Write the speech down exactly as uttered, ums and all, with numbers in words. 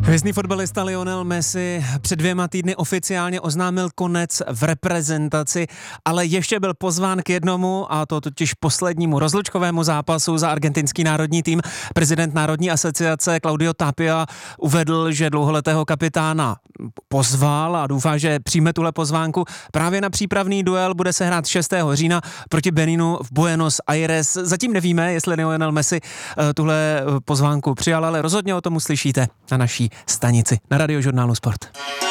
Hvězdný fotbalista Lionel Messi před dvěma týdny oficiálně oznámil konec v reprezentaci, ale ještě byl pozván k jednomu, a to totiž poslednímu rozlučkovému zápasu za argentinský národní tým. Prezident Národní asociace Claudio Tapia uvedl, že dlouholetého kapitána pozval a doufá, že přijme tuhle pozvánku. Právě na přípravný duel bude se hrát šestého října proti Beninu v Buenos Aires. Zatím nevíme, jestli Lionel Messi tuhle pozvánku přijal, ale rozhodně o tom uslyšíte na naší stanici na Radiožurnálu Sport.